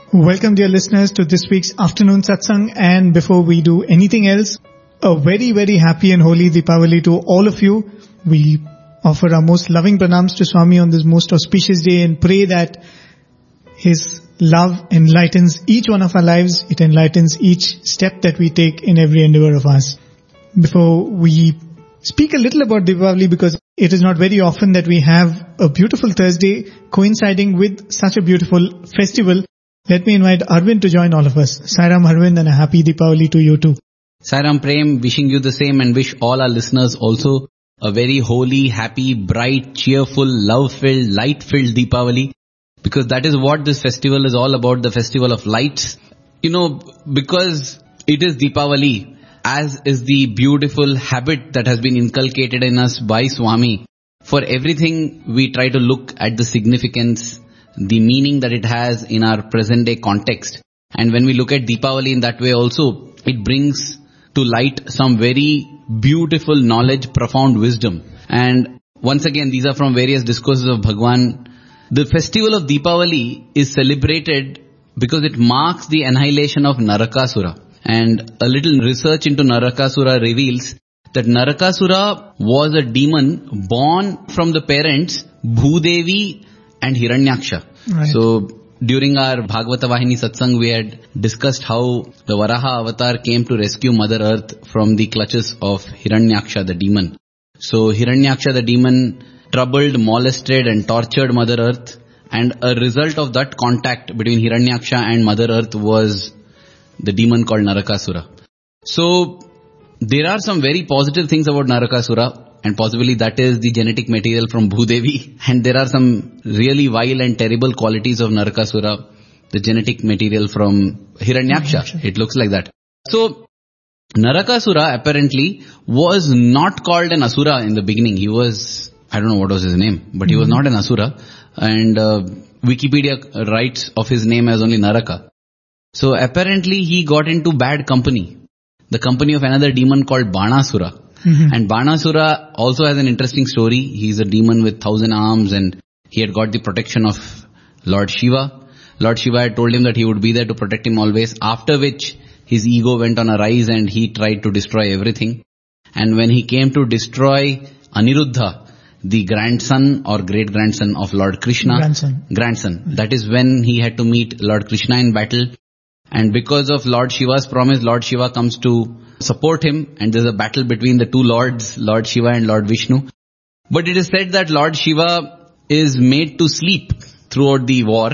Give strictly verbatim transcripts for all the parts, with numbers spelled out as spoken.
Welcome, dear listeners, to this week's afternoon satsang. And before we do anything else, a very, very happy and holy Deepavali to all of you. We offer our most loving pranams to Swami on this most auspicious day and pray that His love enlightens each one of our lives. It enlightens each step that we take in every endeavor of ours. Before we speak a little about Deepavali, because it is not very often that we have a beautiful Thursday coinciding with such a beautiful festival, let me invite Arvind to join all of us. Sairam Arvind, and a happy Deepavali to you too. Sairam Prem, wishing you the same, and wish all our listeners also a very holy, happy, bright, cheerful, love-filled, light-filled Deepavali. Because that is what this festival is all about, the festival of lights. You know, because it is Deepavali, as is the beautiful habit that has been inculcated in us by Swami. For everything, we try to look at the significance, the meaning that it has in our present day context. And when we look at Deepavali in that way also, it brings to light some very beautiful knowledge, profound wisdom. And once again, these are from various discourses of Bhagwan. The festival of Deepavali is celebrated because it marks the annihilation of Narakasura. And a little research into Narakasura reveals that Narakasura was a demon born from the parents Bhudevi and Hiranyaksha. Right. So during our Bhagavata Vahini Satsang, we had discussed how the Varaha avatar came to rescue Mother Earth from the clutches of Hiranyaksha, the demon. So Hiranyaksha, the demon, troubled, molested and tortured Mother Earth, and a result of that contact between Hiranyaksha and Mother Earth was the demon called Narakasura. So there are some very positive things about Narakasura, and possibly that is the genetic material from Bhudevi, and there are some really vile and terrible qualities of Narakasura, the genetic material from Hiranyaksha. It looks like that. So Narakasura apparently was not called an Asura in the beginning. He was, I don't know what was his name, but he mm-hmm. was not an Asura, and uh, Wikipedia writes of his name as only Naraka. So apparently he got into bad company, the company of another demon called Banasura. Mm-hmm. And Banasura also has an interesting story. He's a demon with thousand arms, and he had got the protection of Lord Shiva. Lord Shiva had told him that he would be there to protect him always, after which his ego went on a rise and he tried to destroy everything. And when he came to destroy Aniruddha, the grandson or great-grandson of Lord Krishna, grandson. grandson, that is when he had to meet Lord Krishna in battle. And because of Lord Shiva's promise, Lord Shiva comes to support him, and there's a battle between the two lords, Lord Shiva and Lord Vishnu. But it is said that Lord Shiva is made to sleep throughout the war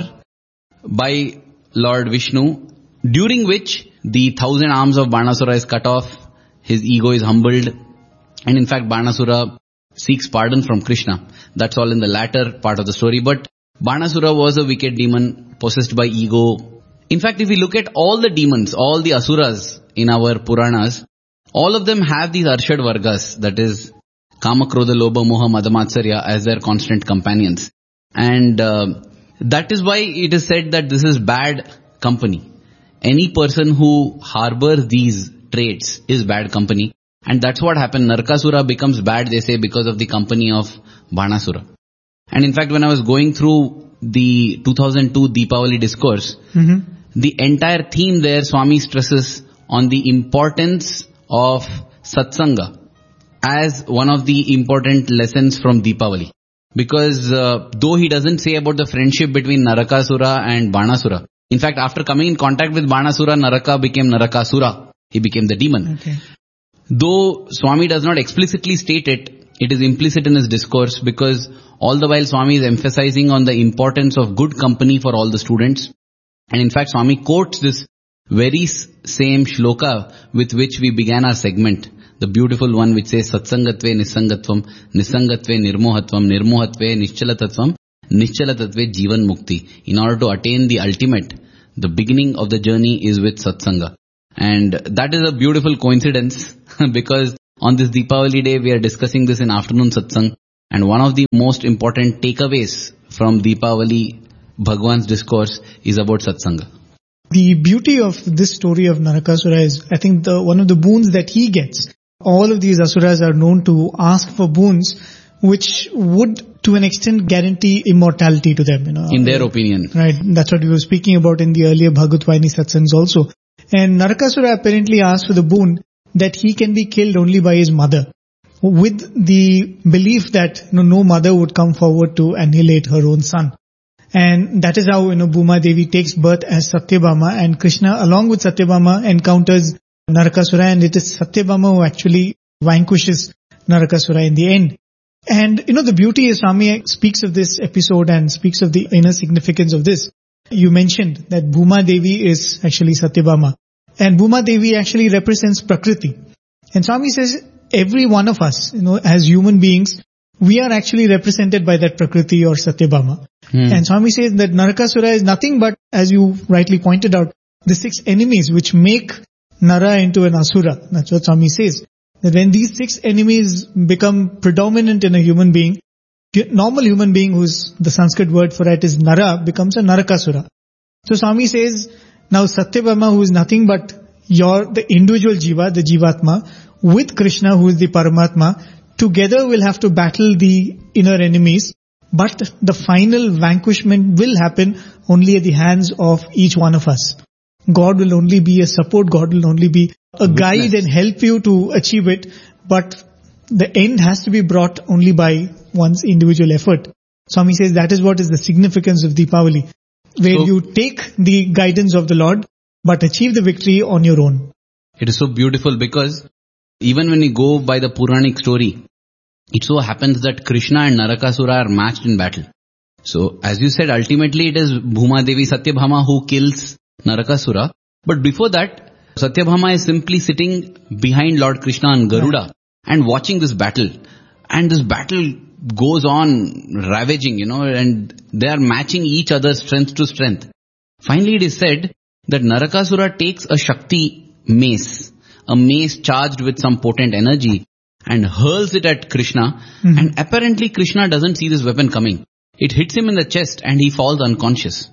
by Lord Vishnu, during which the thousand arms of Banasura is cut off, his ego is humbled, and in fact Banasura seeks pardon from Krishna. That's all in the latter part of the story. But Banasura was a wicked demon possessed by ego. In fact, if we look at all the demons, all the Asuras in our Puranas, all of them have these Arshad Vargas, that is Kama, Krodha, Lobha, Moha, Mada, Matsarya, as their constant companions. And uh, that is why it is said that this is bad company. Any person who harbors these traits is bad company. And that's what happened. Narakasura becomes bad, they say, because of the company of Banasura. And in fact, when I was going through the two thousand two Deepavali discourse, mm-hmm. the entire theme there, Swami stresses on the importance of satsanga as one of the important lessons from Deepavali. Because uh, though he doesn't say about the friendship between Narakasura and Banasura, in fact, after coming in contact with Banasura, Naraka became Narakasura. He became the demon. Okay. Though Swami does not explicitly state it, it is implicit in his discourse, because all the while Swami is emphasizing on the importance of good company for all the students. And in fact, Swami quotes this very same shloka with which we began our segment, the beautiful one which says Satsangatve Nisangatvam, Nisangatve Nirmohatvam, Nirmohatve Nischalatatvam, Nischalatatve Jivan Mukti. In order to attain the ultimate, the beginning of the journey is with Satsanga. And that is a beautiful coincidence because on this Deepavali day we are discussing this in afternoon satsang, and one of the most important takeaways from Deepavali Bhagwan's discourse is about satsanga. The beauty of this story of Narakasura is, I think, the one of the boons that he gets. All of these asuras are known to ask for boons which would to an extent guarantee immortality to them, you know. In their opinion. Right. That's what we were speaking about in the earlier Bhagavat-Vani satsangs also. And Narakasura apparently asked for the boon that he can be killed only by his mother, with the belief that, you know, no mother would come forward to annihilate her own son. And that is how, you know, Bhuma Devi takes birth as Satyabhama, and Krishna along with Satyabhama encounters Narakasura, and it is Satyabhama who actually vanquishes Narakasura in the end. And, you know, the beauty is, Swami speaks of this episode and speaks of the inner significance of this. You mentioned that Bhuma Devi is actually Satyabhama. And Bhuma Devi actually represents Prakriti. And Swami says, every one of us, you know, as human beings, we are actually represented by that Prakriti or Satyabhama. Hmm. And Swami says that Narakasura is nothing but, as you rightly pointed out, the six enemies which make Nara into an Asura. That's what Swami says. That when these six enemies become predominant in a human being, normal human being, who's the Sanskrit word for it is Nara, becomes a Narakasura. So Swami says, now Satyabhama, who is nothing but your, the individual Jiva, the Jivatma, with Krishna, who is the Paramatma, together will have to battle the inner enemies, but the final vanquishment will happen only at the hands of each one of us. God will only be a support, God will only be a Witness. Guide and help you to achieve it, but the end has to be brought only by one's individual effort. Swami says that is what is the significance of Deepavali, where so, you take the guidance of the Lord, but achieve the victory on your own. It is so beautiful because even when we go by the Puranic story, it so happens that Krishna and Narakasura are matched in battle. So, as you said, ultimately it is Bhuma Devi Satyabhama who kills Narakasura. But before that, Satyabhama is simply sitting behind Lord Krishna and Garuda right. and watching this battle. And this battle goes on ravaging, you know, and they are matching each other's strength to strength. Finally, it is said that Narakasura takes a Shakti mace, a mace charged with some potent energy, and hurls it at Krishna. Mm-hmm. And apparently Krishna doesn't see this weapon coming. It hits him in the chest and he falls unconscious.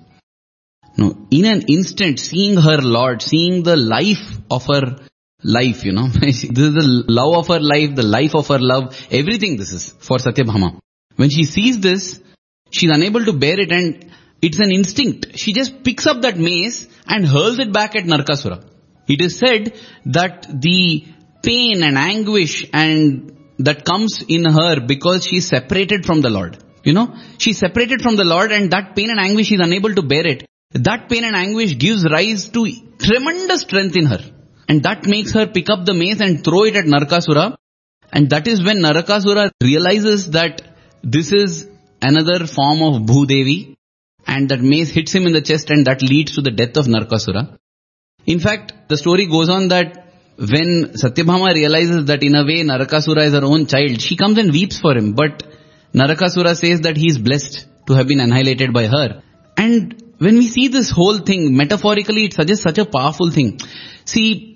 No, in an instant, seeing her Lord, seeing the life of her life, you know, this is the love of her life, the life of her love, everything this is for Satyabhama. When she sees this, she's unable to bear it, and it's an instinct. She just picks up that mace and hurls it back at Narakasura. It is said that the pain and anguish and that comes in her because she's separated from the Lord. You know, she's separated from the Lord, and that pain and anguish, she's unable to bear it. That pain and anguish gives rise to tremendous strength in her. And that makes her pick up the mace and throw it at Narakasura. And that is when Narakasura realizes that this is another form of Bhudevi. And that mace hits him in the chest, and that leads to the death of Narakasura. In fact, the story goes on that when Satyabhama realizes that in a way Narakasura is her own child, she comes and weeps for him. But Narakasura says that he is blessed to have been annihilated by her. And when we see this whole thing, metaphorically, it suggests such a powerful thing. See,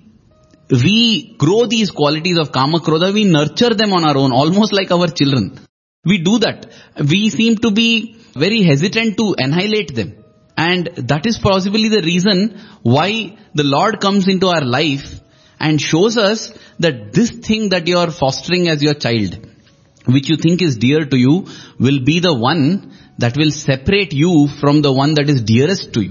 we grow these qualities of Kama Krodha, we nurture them on our own, almost like our children. We do that. We seem to be very hesitant to annihilate them. And that is possibly the reason why the Lord comes into our life and shows us that this thing that you are fostering as your child, which you think is dear to you, will be the one that will separate you from the one that is dearest to you.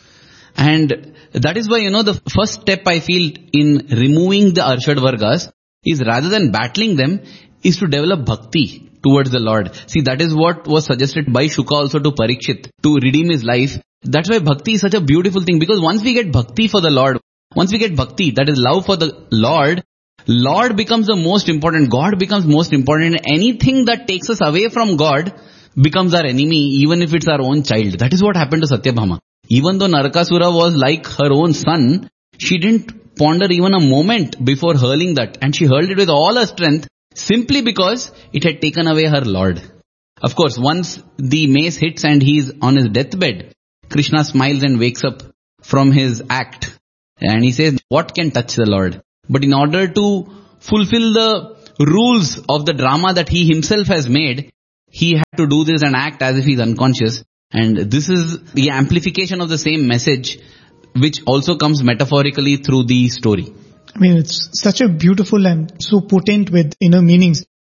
And that is why, you know, the first step I feel in removing the Arshad Vargas is, rather than battling them, is to develop bhakti towards the Lord. See, that is what was suggested by Shuka also to Parikshit to redeem his life. That's why bhakti is such a beautiful thing, because once we get bhakti for the Lord, once we get bhakti, that is love for the Lord, Lord becomes the most important, God becomes most important, and anything that takes us away from God becomes our enemy, even if it's our own child. That is what happened to Satyabhama. Even though Narakasura was like her own son, she didn't ponder even a moment before hurling that, and she hurled it with all her strength simply because it had taken away her Lord. Of course, once the mace hits and he is on his deathbed, Krishna smiles and wakes up from his act, and he says, what can touch the Lord? But in order to fulfill the rules of the drama that he himself has made, he had to do this and act as if he's unconscious. And this is the amplification of the same message, which also comes metaphorically through the story. I mean, it's such a beautiful and so potent with inner meanings.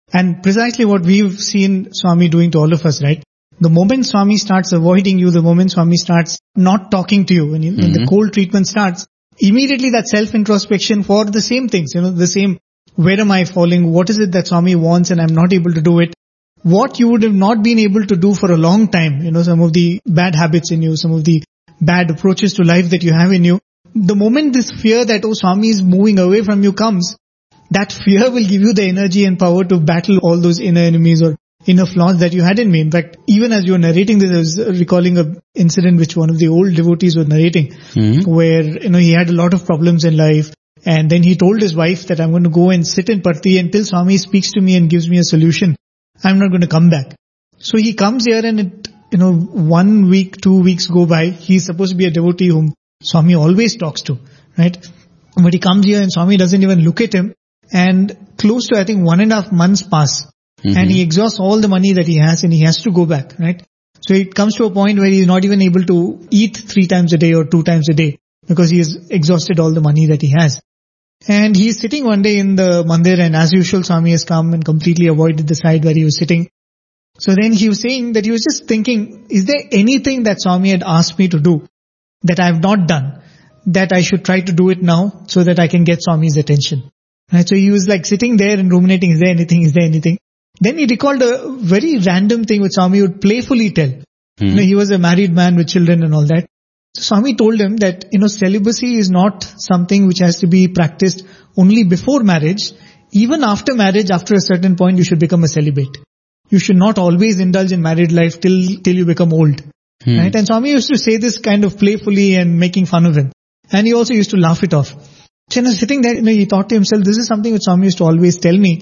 And precisely what we've seen Swami doing to all of us, right? The moment Swami starts avoiding you, the moment Swami starts not talking to you, when, you, mm-hmm. when the cold treatment starts, immediately that self-introspection for the same things, you know, the same, where am I falling? What is it that Swami wants and I'm not able to do it? What you would have not been able to do for a long time, you know, some of the bad habits in you, some of the bad approaches to life that you have in you. The moment this fear that, oh, Swami is moving away from you comes, that fear will give you the energy and power to battle all those inner enemies or inner flaws that you had in me. In fact, even as you were narrating this, I was recalling an incident which one of the old devotees was narrating, mm-hmm. where, you know, he had a lot of problems in life. And then he told his wife that I'm going to go and sit in Parthi until Swami speaks to me and gives me a solution. I'm not going to come back. So he comes here and it, you know, one week, two weeks go by. He's supposed to be a devotee whom Swami always talks to, right? But he comes here and Swami doesn't even look at him. And close to, I think, one and a half months pass. Mm-hmm. And he exhausts all the money that he has and he has to go back, right? So it comes to a point where he's not even able to eat three times a day or two times a day because he has exhausted all the money that he has. And he's sitting one day in the mandir and as usual Swami has come and completely avoided the side where he was sitting. So then he was saying that he was just thinking, is there anything that Swami had asked me to do that I have not done, that I should try to do it now so that I can get Swami's attention? Right? So he was like sitting there and ruminating, is there anything, is there anything? Then he recalled a very random thing which Swami would playfully tell. Hmm. You know, he was a married man with children and all that. So Swami told him that, you know, celibacy is not something which has to be practiced only before marriage. Even after marriage, after a certain point, you should become a celibate. You should not always indulge in married life till till you become old. Hmm. Right? And Swami used to say this kind of playfully and making fun of him. And he also used to laugh it off. So, you know, sitting there, you know, he thought to himself, this is something which Swami used to always tell me.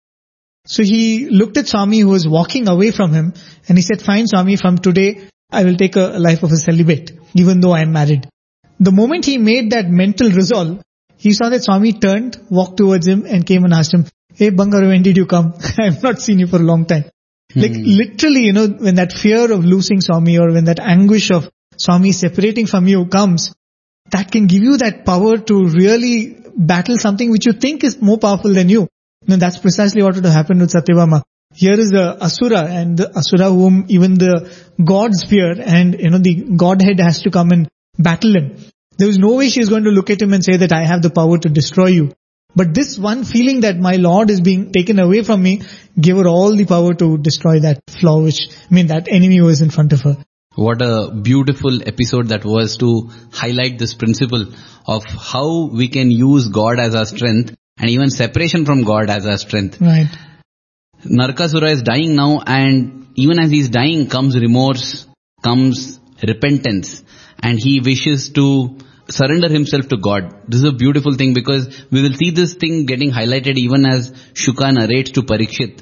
So he looked at Swami who was walking away from him and he said, fine Swami, from today I will take a life of a celibate, even though I am married. The moment he made that mental resolve, he saw that Swami turned, walked towards him and came and asked him, hey Bangaru, when did you come? I have not seen you for a long time. Hmm. Like literally, you know, when that fear of losing Swami or when that anguish of Swami separating from you comes, that can give you that power to really battle something which you think is more powerful than you. No, that's precisely what would have happened with Satyabhama. Here is the Asura, and the Asura whom even the gods fear, and you know the Godhead has to come and battle him. There was no way she is going to look at him and say that I have the power to destroy you. But this one feeling that my Lord is being taken away from me gave her all the power to destroy that flaw, which, I mean, that enemy was in front of her. What a beautiful episode that was to highlight this principle of how we can use God as our strength and even separation from God as our strength. Right. Narakasura is dying now, and even as he's dying comes remorse, comes repentance, and he wishes to surrender himself to God. This is a beautiful thing because we will see this thing getting highlighted even as Shuka narrates to Parikshit.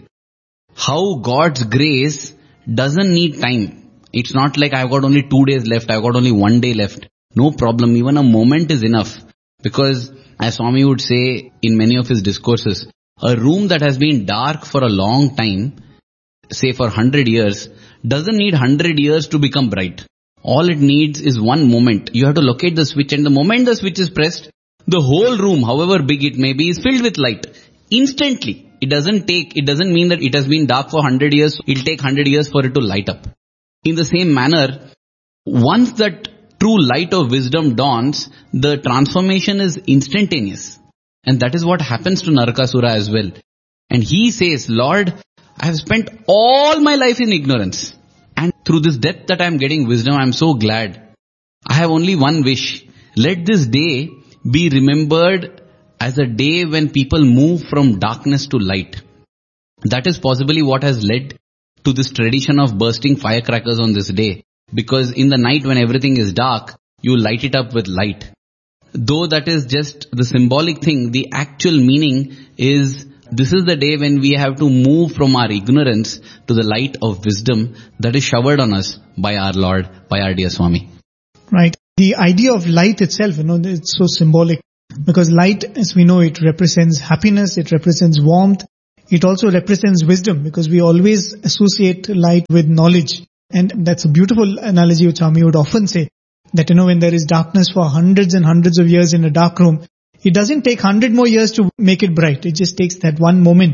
How God's grace doesn't need time. It's not like I've got only two days left, I've got only one day left. No problem, even a moment is enough. Because as Swami would say in many of his discourses, a room that has been dark for a long time, say for one hundred years, doesn't need one hundred years to become bright. All it needs is one moment. You have to locate the switch, and the moment the switch is pressed, the whole room, however big it may be, is filled with light. Instantly. It doesn't take, it doesn't mean that it has been dark for one hundred years, it'll take one hundred years for it to light up. In the same manner, once that true light of wisdom dawns, the transformation is instantaneous. And that is what happens to Narakasura as well. And he says, Lord, I have spent all my life in ignorance. And through this depth that I am getting wisdom, I am so glad. I have only one wish. Let this day be remembered as a day when people move from darkness to light. That is possibly what has led to this tradition of bursting firecrackers on this day. Because in the night when everything is dark, you light it up with light. Though that is just the symbolic thing, the actual meaning is this is the day when we have to move from our ignorance to the light of wisdom that is showered on us by our Lord, by our dear Swami. Right. The idea of light itself, you know, it's so symbolic. Because light, as we know, it represents happiness, it represents warmth, it also represents wisdom, because we always associate light with knowledge. And that's a beautiful analogy which Swami would often say, that, you know, when there is darkness for hundreds and hundreds of years in a dark room, it doesn't take hundred more years to make it bright. It just takes that one moment.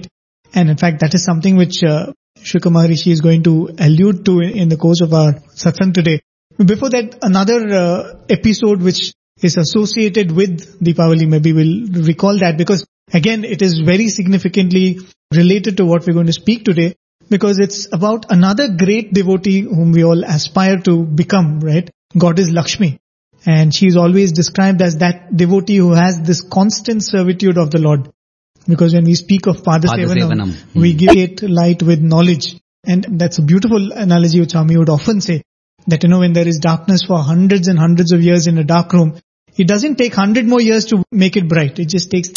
And in fact, that is something which uh, Shukra Maharishi is going to allude to in, in the course of our satsang today. Before that, another uh, episode which is associated with Deepavali, maybe we'll recall that, because again, it is very significantly related to what we're going to speak today, because it's about another great devotee whom we all aspire to become, right? Goddess Lakshmi. And she is always described as that devotee who has this constant servitude of the Lord. Because when we speak of Padasevanam, Padasevanam. we give it light with knowledge. And that's a beautiful analogy which Swami would often say, that you know, when there is darkness for hundreds and hundreds of years in a dark room, it doesn't take hundred more years to make it bright. It just takes